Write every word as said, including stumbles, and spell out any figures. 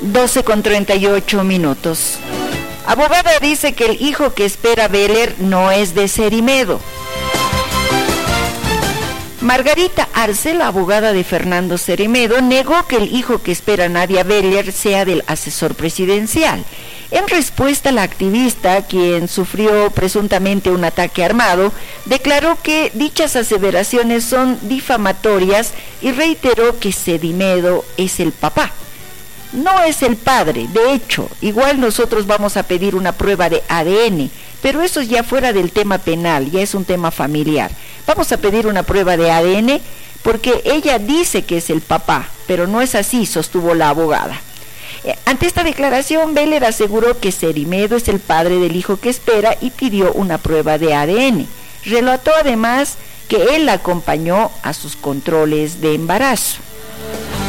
doce con treinta y ocho minutos. Abogada dice que el hijo que espera Beller no es de Cerimedo. Margarita Arce, la abogada de Fernando Cerimedo, negó que el hijo que espera Nadia Beller sea del asesor presidencial. En respuesta, la activista, quien sufrió presuntamente un ataque armado, declaró que dichas aseveraciones son difamatorias y reiteró que Cerimedo es el papá. No es el padre. De hecho, igual nosotros vamos a pedir una prueba de A D N, pero eso es ya fuera del tema penal, ya es un tema familiar. Vamos a pedir una prueba de A D N porque ella dice que es el papá, pero no es así, sostuvo la abogada. Ante esta declaración, Beller aseguró que Cerimedo es el padre del hijo que espera y pidió una prueba de A D N. Relató además que él la acompañó a sus controles de embarazo.